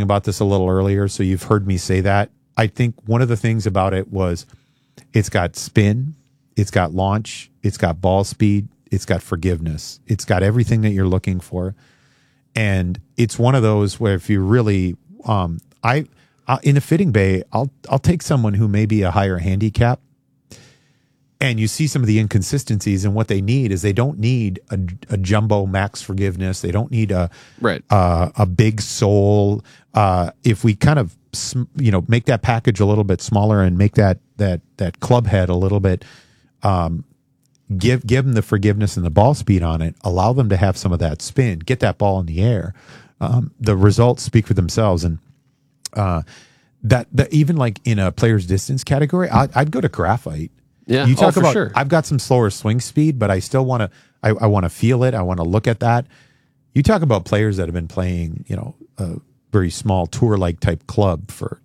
talking about this a little earlier, so you've heard me say that. I think one of the things about it was it's got spin, it's got launch, it's got ball speed, it's got forgiveness. It's got everything that you're looking for. And it's one of those where if you really, in a fitting bay, I'll take someone who may be a higher handicap, and you see some of the inconsistencies, and what they need is they don't need a jumbo max forgiveness. They don't need a big sole. If we kind of make that package a little bit smaller and make that club head a little bit, give them the forgiveness and the ball speed on it. Allow them to have some of that spin. Get that ball in the air. The results speak for themselves, and that even like in a player's distance category, I'd go to graphite. Yeah, you talk about. Sure. I've got some slower swing speed, but I still want to. I want to feel it. I want to look at that. You talk about players that have been playing, a very small tour-like type club for,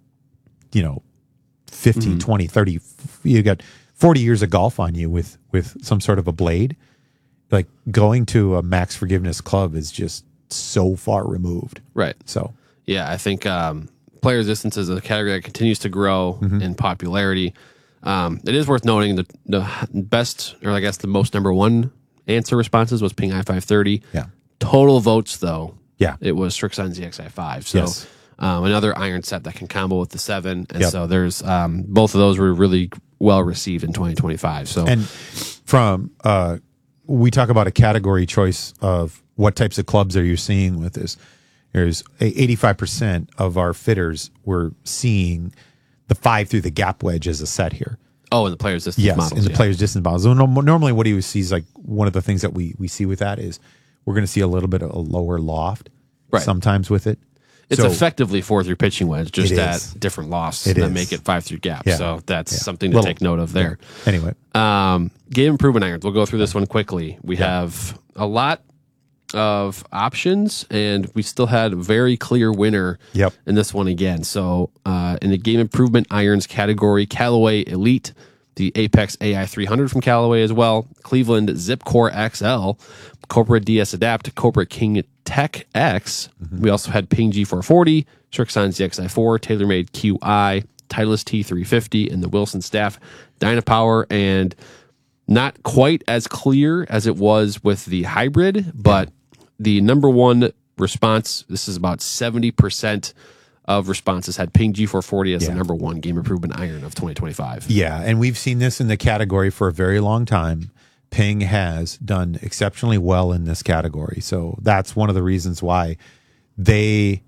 15, 20, 30. You got 40 years of golf on you with some sort of a blade. Like going to a max forgiveness club is just so far removed. Right. So yeah, I think players distance is a category that continues to grow in popularity. It is worth noting that the best, or I guess the most number one answer responses was Ping i530. Yeah. Total votes though. Yeah. It was Srixon ZXi5. So yes. Another iron set that can combo with the 7. And so there's both of those were really well received in 2025. So and from we talk about a category choice of what types of clubs are you seeing with this. There's 85% of our fitters were seeing the 5 through the gap wedge as a set here. Oh, in the player's distance models. Yes, in the player's distance models. So normally what you see is like one of the things that we see with that is we're going to see a little bit of a lower loft sometimes with it. It's effectively 4 through pitching wedge, just at different lofts that make it 5 through gap. Yeah. So that's something to take note of there. Yeah. Anyway. Game improvement irons. We'll go through this one quickly. We have a lot of options, and we still had a very clear winner in this one again. So in the game improvement irons category, Callaway Elite, the Apex AI 300 from Callaway as well, Cleveland Zipcore XL, Cobra DS Adapt, Cobra King Tech X. We also had Ping G440, Srixon ZXi4, TaylorMade QI, Titleist T350, and the Wilson Staff Dynapower. And not quite as clear as it was with the hybrid, but the number one response, this is about 70% of responses had Ping G440 as the number one game improvement iron of 2025. Yeah, and we've seen this in the category for a very long time. Ping has done exceptionally well in this category. So that's one of the reasons why Ping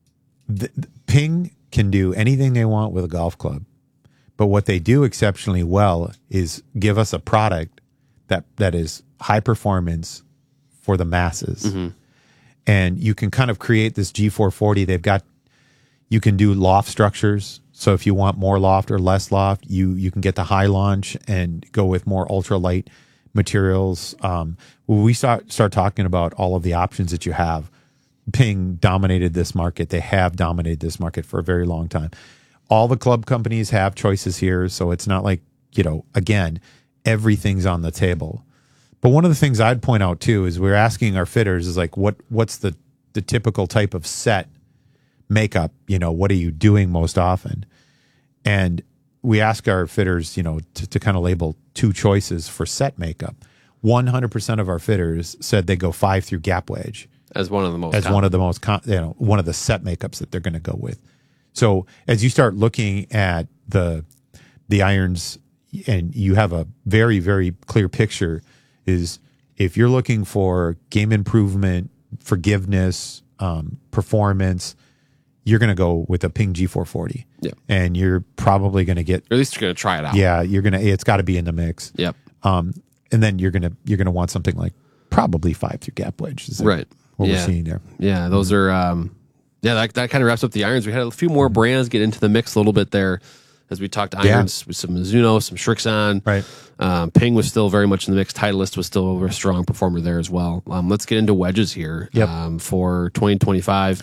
can do anything they want with a golf club. But what they do exceptionally well is give us a product that is high performance for the masses. And you can kind of create this G440. You can do loft structures. So if you want more loft or less loft, you can get the high launch and go with more ultralight materials. When we start talking about all of the options that you have, Ping dominated this market. They have dominated this market for a very long time. All the club companies have choices here, so it's not like, again, everything's on the table. But one of the things I'd point out too is we're asking our fitters is like, what's the typical type of set makeup? What are you doing most often? And we ask our fitters, to kind of label 2 choices for set makeup. 100% of our fitters said they go 5 through gap wedge as one of the most one of the set makeups that they're going to go with. So as you start looking at the irons, and you have a very, very clear picture, is if you're looking for game improvement, forgiveness, performance, you're going to go with a Ping G440. Yeah. And you're probably going to get, or at least you're going to try it out. Yeah, it's got to be in the mix. Yep. And then you're going to want something like probably 5 through gap wedge. Is what we're seeing there. Yeah, those are that kind of wraps up the irons. We had a few more brands get into the mix a little bit there as we talked irons with some Mizuno, some Srixon. Right. Ping was still very much in the mix. Titleist was still a strong performer there as well. Let's get into wedges here for 2025.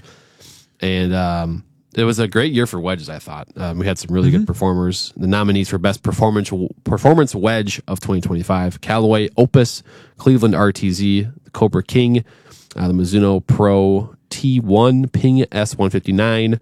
And it was a great year for wedges, I thought. We had some really good performers. The nominees for Best Performance Wedge of 2025, Callaway Opus, Cleveland RTZ, the Cobra King, the Mizuno Pro T1, Ping S159,